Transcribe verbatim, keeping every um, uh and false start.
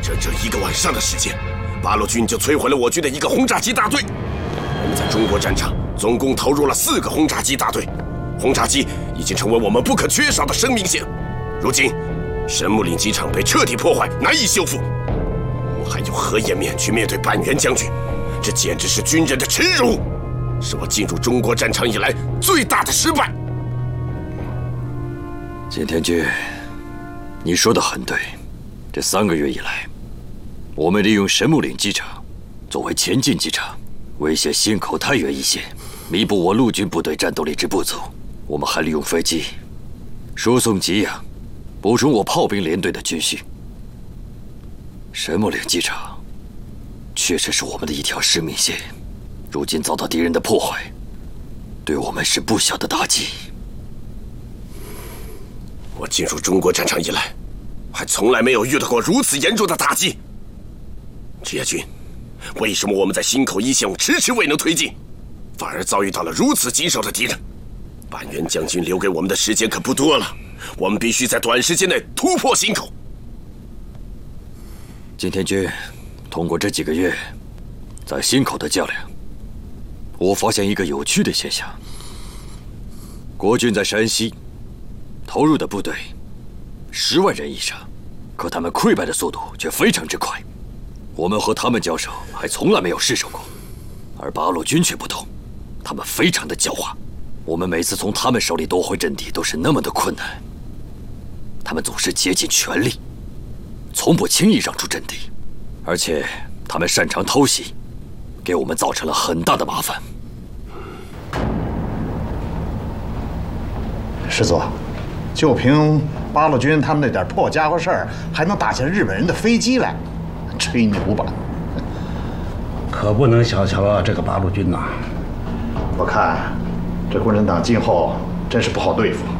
整整一个晚上的时间，八路军就摧毁了我军的一个轰炸机大队。我们在中国战场总共投入了四个轰炸机大队，轰炸机已经成为我们不可缺少的生命线。如今，神木岭机场被彻底破坏，难以修复，我还有何颜面去面对板垣将军？这简直是军人的耻辱，是我进入中国战场以来最大的失败。 景天君，你说的很对。这三个月以来，我们利用神木岭机场作为前进机场，威胁新口太原一线，弥补我陆军部队战斗力之不足。我们还利用飞机输送给养，补充我炮兵连队的军需。神木岭机场确实是我们的一条生命线，如今遭到敌人的破坏，对我们是不小的打击。 我进入中国战场以来，还从来没有遇到过如此严重的打击。职业军，为什么我们在新口一线迟迟未能推进，反而遭遇到了如此棘手的敌人？板垣将军留给我们的时间可不多了，我们必须在短时间内突破新口。 景天君，通过这几个月在新口的较量，我发现一个有趣的现象：国军在山西投入的部队十万人以上，可他们溃败的速度却非常之快。我们和他们交手还从来没有失手过，而八路军却不同，他们非常的狡猾。我们每次从他们手里夺回阵地都是那么的困难，他们总是竭尽全力，从不轻易让出阵地，而且他们擅长偷袭，给我们造成了很大的麻烦。 师座，就凭八路军他们那点破家伙事儿，还能打下日本人的飞机来，吹牛吧？ 可不能小瞧啊这个八路军呐！ 我看这共产党今后真是不好对付。